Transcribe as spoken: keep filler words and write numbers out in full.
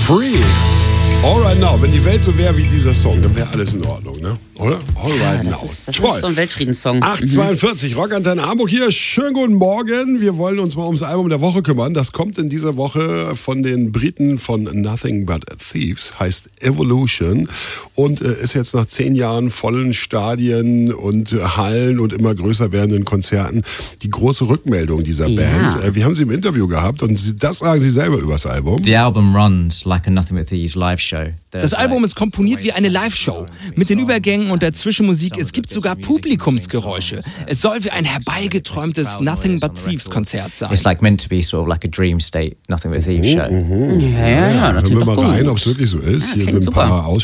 Free. Alright Now. Wenn die Welt so wäre wie dieser Song, dann wäre alles in Ordnung, ne? Oder? Alright Ja, Now. das ist, das ist so ein Weltfriedenssong. acht zweiundvierzig, Rockantenne Hamburg hier. Schönen guten Morgen. Wir wollen uns mal ums Album der Woche kümmern. Das kommt in dieser Woche von den Briten von Nothing But Thieves, heißt Evolution und äh, ist jetzt nach zehn Jahren vollen Stadien und äh, Hallen und immer größer werdenden Konzerten die große Rückmeldung dieser Ja. Band. Äh, wir haben sie im Interview gehabt und sie, das sagen sie selber über das Album. The album runs like a Nothing But Thieves live show. Das Album ist komponiert wie eine Live-Show. Mit den Übergängen und der Zwischenmusik, es gibt sogar Publikumsgeräusche. Es soll wie ein herbeigeträumtes Nothing But Thieves Konzert sein. It's like meant to be sort of like a dream state Nothing But Thieves show. Ja, ja, ja, Hören das wir klingt mal doch rein, gut. ob es wirklich so ist. Ja, Hier klingt sind ein super. paar Aus